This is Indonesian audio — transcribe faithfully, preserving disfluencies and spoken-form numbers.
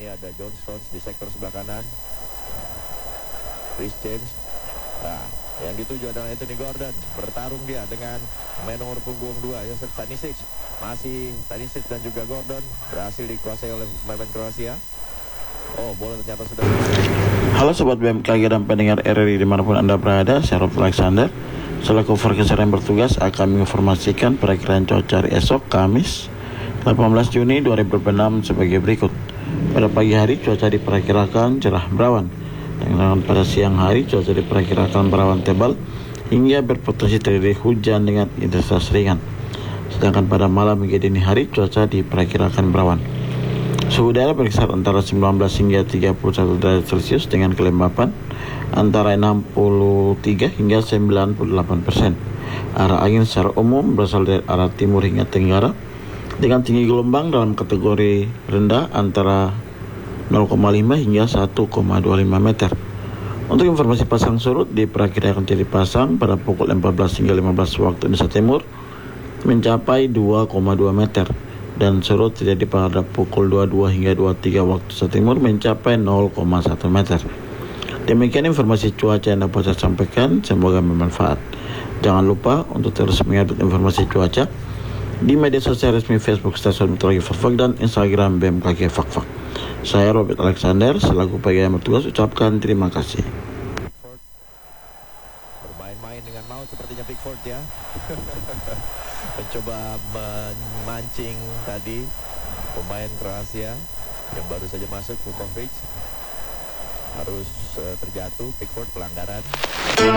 Ini ada John Stones di sektor sebelah kanan. Chris James. Nah, yang dituju adalah Anthony Gordon. Bertarung dia dengan main nomor punggung dua, Josef Stanisic. Masih Stanisic dan juga Gordon berhasil dikuasai oleh pemain Kroasia. Oh, bola ternyata sudah. Halo Sobat B M K G dan pendengar R R I dimanapun Anda berada, saya Robert Alexander. Selaku forecaster yang bertugas akan menginformasikan perakiraan cuaca hari esok Kamis delapan belas Juni dua ribu dua puluh enam sebagai berikut. Pada pagi hari cuaca diperkirakan cerah berawan, dan pada siang hari cuaca diperkirakan berawan tebal hingga berpotensi terjadi hujan dengan intensitas ringan. Sedangkan pada malam hingga dini hari cuaca diperkirakan berawan. Suhu udara berkisar antara sembilan belas hingga tiga puluh satu derajat Celcius dengan kelembapan antara enam puluh tiga hingga sembilan puluh delapan persen. Arah angin secara umum berasal dari arah timur hingga tenggara dengan tinggi gelombang dalam kategori rendah antara nol koma lima hingga satu koma dua lima meter. Untuk informasi pasang surut diperkirakan jadi pasang pada pukul empat belas hingga lima belas waktu Indonesia Timur mencapai dua koma dua meter. Dan surut terjadi pada pukul dua puluh dua hingga dua puluh tiga waktu Indonesia Timur mencapai nol koma satu meter. Demikian informasi cuaca yang dapat saya sampaikan, semoga bermanfaat. Jangan lupa untuk terus mengupdate informasi cuaca di media sosial resmi Facebook Stasiun Meteorologi Fakfak dan Instagram B M K G Fakfak. Saya Robert Alexander selaku pegawai yang bertugas ucapkan terima kasih. Bermain-main dengan maut sepertinya Pickford ya. Mencoba memancing tadi pemain Kroasia yang baru saja masuk, Vukovic. Harus uh, terjatuh, Pickford pelanggaran.